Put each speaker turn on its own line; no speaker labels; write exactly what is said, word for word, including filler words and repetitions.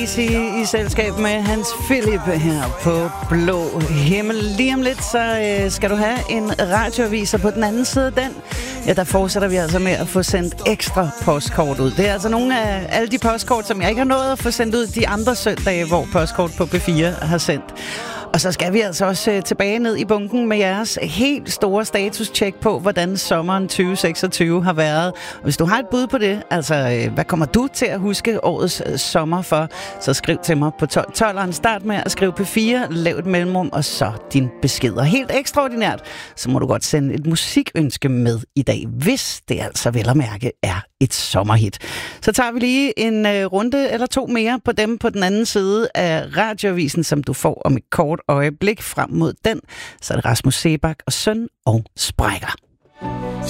I, i selskab med Hans Philip her på Blå Himmel. Lige om lidt, så øh, skal du have en radioavis, og på den anden side af den, ja, der fortsætter vi altså med at få sendt ekstra postkort ud. Det er altså nogle af alle de postkort, som jeg ikke har nået at få sendt ud de andre søndage, hvor postkort på B fire har sendt. Og så skal vi altså også øh, tilbage ned i bunken med jeres helt store status-check på, hvordan sommeren tyve seksogtyve har været. Og hvis du har et bud på det, altså øh, hvad kommer du til at huske årets øh, sommer for, så skriv til mig på tolv tolv. Start med at skrive P fire, lav et mellemrum, og så din besked. Og helt ekstraordinært, så må du godt sende et musikønske med i dag, hvis det altså vel at mærke er et sommerhit. Så tager vi lige en øh, runde eller to mere på dem på den anden side af radioavisen, som du får om et kort øjeblik. Frem mod den, så er det Rasmus Seebach og Søn og Sprækker.